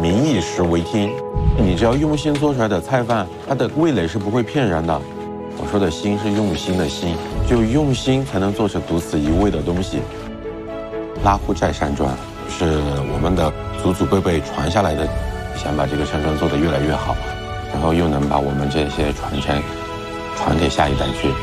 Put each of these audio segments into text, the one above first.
民以食为天，你只要用心做出来的菜饭，它的味蕾是不会骗人的。我说的心是用心的心，就用心才能做成独此一味的东西。拉祜寨山砖是我们的祖祖辈辈传下来的，想把这个山砖做得越来越好，然后又能把我们这些传承传给下一代去。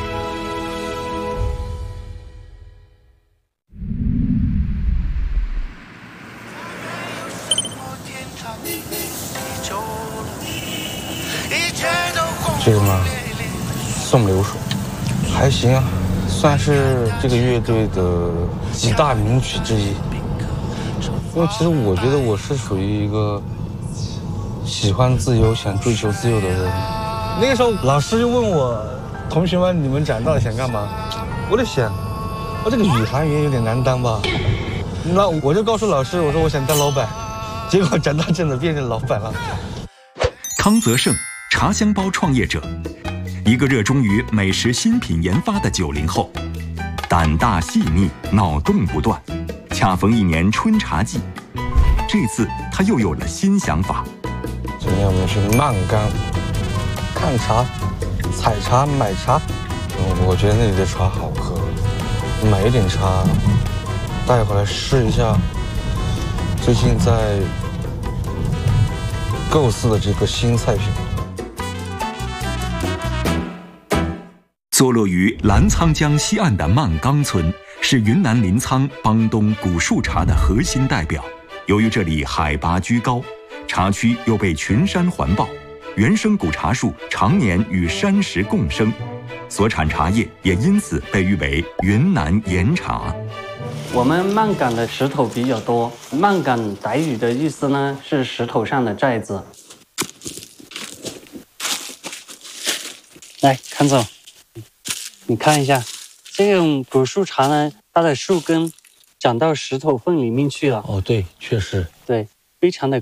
这个嘛，送流水，还行啊，算是这个乐队的几大名曲之一。因为其实我觉得我是属于一个喜欢自由、想追求自由的人。那个时候老师就问我，同学们，你们长大了想干嘛？我在想，我这个宇航员有点难当吧？那我就告诉老师，我说我想当老板。结果长大真的变成老板了。 康泽胜，茶香包创业者，一个热衷于美食新品研发的90后，胆大细腻，脑洞不断。恰逢一年春茶季，这次他又有了新想法。 今天我们去曼冈看茶、采茶、买茶。我觉得那里的茶好喝，买一点茶带回来试一下。最近在构思的这个新菜品。 坐落于澜沧江西岸的曼冈村，是云南临沧邦东古树茶的核心代表。由于这里海拔居高，茶区又被群山环抱，原生古茶树常年与山石共生，所产茶叶也因此被誉为云南岩茶。 我们曼岗的石头比较多，曼岗傣语的意思呢是石头上的寨子。来，康总，你看一下，这种古树茶呢，它的树根长到石头缝里面去了。 哦，对，确实， 对，非常的